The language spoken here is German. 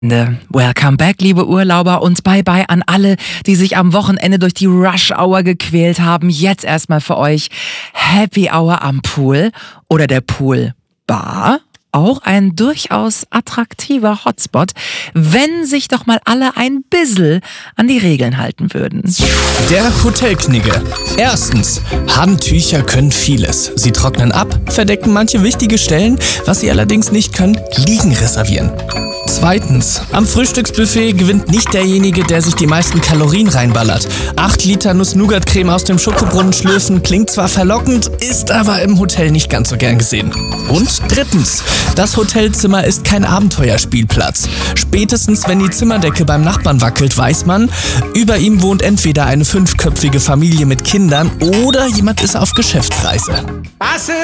Welcome back, liebe Urlauber, und bye-bye an alle, die sich am Wochenende durch die Rush-Hour gequält haben. Jetzt erstmal für euch Happy Hour am Pool oder der Pool-Bar. Auch ein durchaus attraktiver Hotspot, wenn sich doch mal alle ein bisschen an die Regeln halten würden. Der Hotelknigge. Erstens, Handtücher können vieles. Sie trocknen ab, verdecken manche wichtige Stellen. Was sie allerdings nicht können, Liegen reservieren. Zweitens, am Frühstücksbuffet gewinnt nicht derjenige, der sich die meisten Kalorien reinballert. 8 Liter Nuss-Nougat-Creme aus dem Schokobrunnen schlürfen klingt zwar verlockend, ist aber im Hotel nicht ganz so gern gesehen. Und drittens, das Hotelzimmer ist kein Abenteuerspielplatz. Spätestens, wenn die Zimmerdecke beim Nachbarn wackelt, weiß man, über ihm wohnt entweder eine 5-köpfige Familie mit Kindern oder jemand ist auf Geschäftsreise.